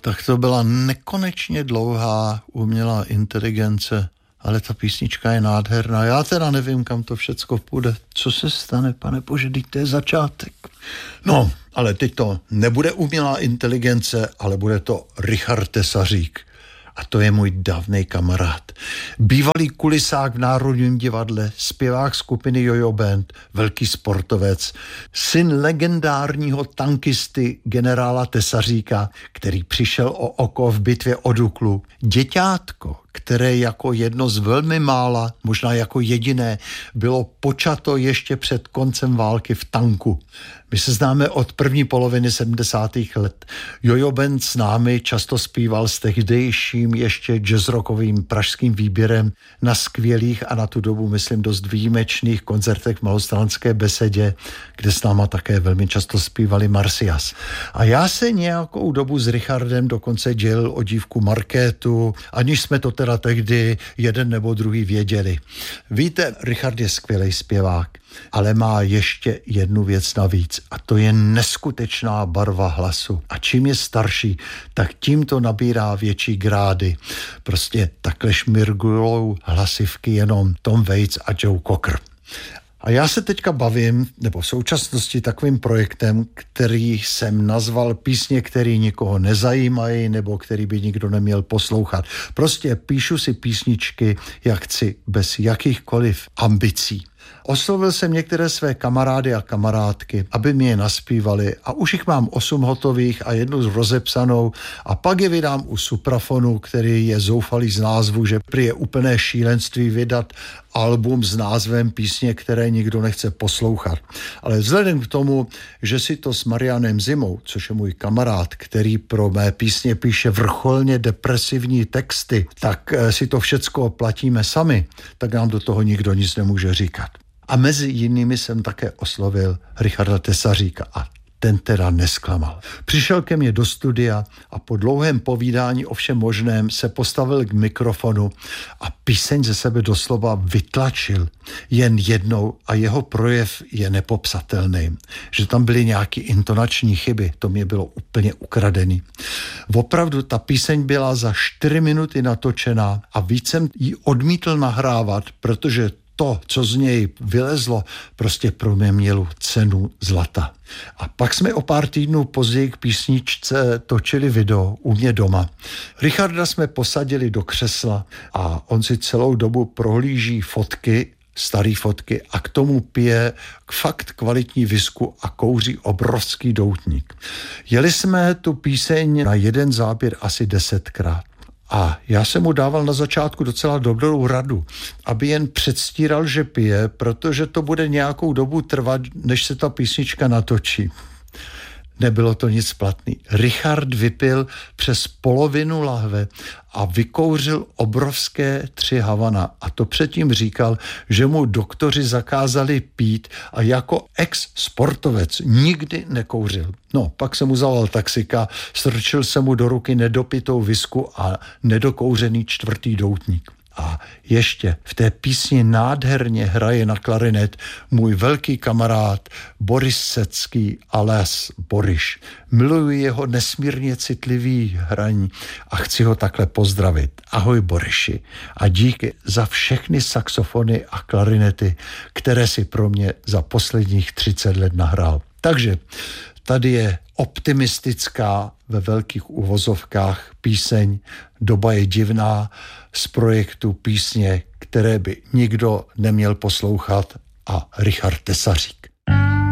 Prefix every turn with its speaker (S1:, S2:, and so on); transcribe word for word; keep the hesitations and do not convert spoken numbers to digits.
S1: Tak to byla nekonečně dlouhá umělá inteligence, ale ta písnička je nádherná. Já teda nevím, kam to všecko půjde. Co se stane, pane bože, teď to je začátek. No, ale teď to nebude umělá inteligence, ale bude to Richard Tesařík. A to je můj dávnej kamarád. Bývalý kulisák v Národním divadle, zpěvák skupiny Jojo Band, velký sportovec, syn legendárního tankisty generála Tesaříka, který přišel o oko v bitvě o Duklu. Děťátko, které jako jedno z velmi mála, možná jako jediné, bylo počato ještě před koncem války v tanku. My se známe od první poloviny sedmdesátých let. Jojo Band s námi často zpíval s tehdejším ještě jazzrockovým pražským výběrem na skvělých a na tu dobu, myslím, dost výjimečných koncertech v Malostranské besedě, kde s náma také velmi často zpívali Marcias. A já se nějakou dobu s Richardem dokonce dělil o dívku Markétu, aniž jsme to teda tehdy jeden nebo druhý věděli. Víte, Richard je skvělý zpěvák, ale má ještě jednu věc navíc a to je neskutečná barva hlasu. A čím je starší, tak tím to nabírá větší grády. Prostě takhle šmirgulou hlasivky jenom Tom Waits a Joe Cocker. A já se teďka bavím, nebo v současnosti takovým projektem, který jsem nazval písně, které nikoho nezajímají, nebo který by nikdo neměl poslouchat. Prostě píšu si písničky, jak chci, bez jakýchkoliv ambicí. Oslovil jsem některé své kamarády a kamarádky, aby mi je naspívali a už jich mám osm hotových a jednu rozepsanou a pak je vydám u Suprafonu, který je zoufalý z názvu, že prý je úplné šílenství vydat album s názvem písně, které nikdo nechce poslouchat. Ale vzhledem k tomu, že si to s Marianem Zimou, což je můj kamarád, který pro mé písně píše vrcholně depresivní texty, tak si to všecko platíme sami, tak nám do toho nikdo nic nemůže říkat. A mezi jinými jsem také oslovil Richarda Tesaříka a ten teda nesklamal. Přišel ke mně do studia a po dlouhém povídání o všem možném se postavil k mikrofonu a píseň ze sebe doslova vytlačil jen jednou a jeho projev je nepopsatelný. Že tam byly nějaké intonační chyby, to mě bylo úplně ukradený. Opravdu ta píseň byla za čtyři minuty natočená a víc jsem ji odmítl nahrávat, protože to, co z něj vylezlo, prostě pro mě mělo cenu zlata. A pak jsme o pár týdnů později k písničce točili video u mě doma. Richarda jsme posadili do křesla a on si celou dobu prohlíží fotky, starý fotky a k tomu pije fakt kvalitní visku a kouří obrovský doutník. Jeli jsme tu píseň na jeden záběr asi desetkrát. A já jsem mu dával na začátku docela dobrou radu, aby jen předstíral, že pije, protože to bude nějakou dobu trvat, než se ta písnička natočí. Nebylo to nic platný. Richard vypil přes polovinu lahve a vykouřil obrovské tři Havana. A to předtím říkal, že mu doktoři zakázali pít a jako ex-sportovec nikdy nekouřil. No, pak jsem mu zavolal taxika, strčil se mu do ruky nedopitou visku a nedokouřený čtvrtý doutník. A ještě v té písni nádherně hraje na klarinet můj velký kamarád Boris Secký alias Boriš. Miluji jeho nesmírně citlivý hraní a chci ho takhle pozdravit. Ahoj Boriši a díky za všechny saxofony a klarinety, které si pro mě za posledních třicet let nahrál. Takže tady je optimistická ve velkých uvozovkách píseň Doba je divná z projektu písně, které by nikdo neměl poslouchat a Richard Tesařík.